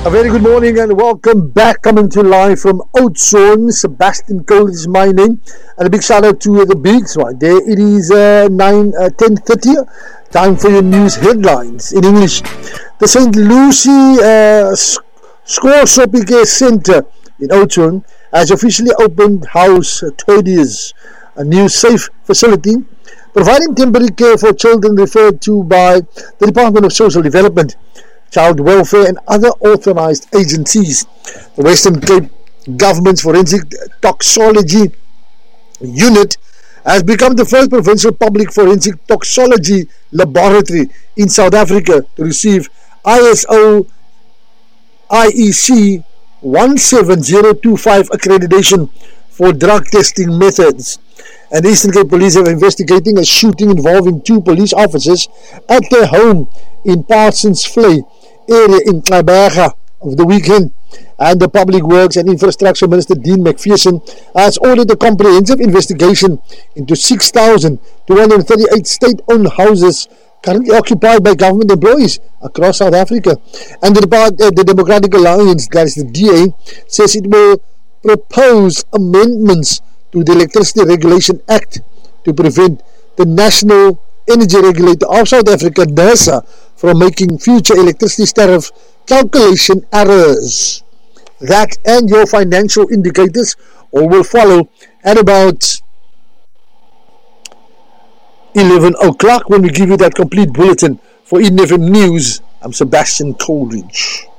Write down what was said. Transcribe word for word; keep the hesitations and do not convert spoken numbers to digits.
A very good morning and welcome back. Coming to live from Oudtshoorn. Sebastian Cole is my name, and a big shout out to the bigs right there. It is uh, nine uh, ten thirty. Time for your news headlines in English. The Saint Lucy uh, Score Shopping Care Centre in Oudtshoorn has officially opened House Toadies, a new safe facility providing temporary care for children referred to by the Department of Social Development, Child Welfare and other authorized agencies. The Western Cape Government's Forensic Toxicology Unit has become the first provincial public forensic toxicology laboratory in South Africa to receive I S O I E C one seven zero two five accreditation for drug testing methods. And the Eastern Cape Police are investigating a shooting involving two police officers at their home in Parsons Vlei area in Kleberga of the weekend. And the Public Works and Infrastructure Minister Dean McPherson has ordered a comprehensive investigation into six thousand two hundred thirty-eight state-owned houses currently occupied by government employees across South Africa. And the, uh, the Democratic Alliance, that is the D A, says it will propose amendments to the Electricity Regulation Act to prevent the National Energy Regulator of South Africa, NERSA, from making future electricity tariff calculation errors. That and your financial indicators all will follow at about eleven o'clock when we give you that complete bulletin. For Eden F M News, I'm Sebastian Coleridge.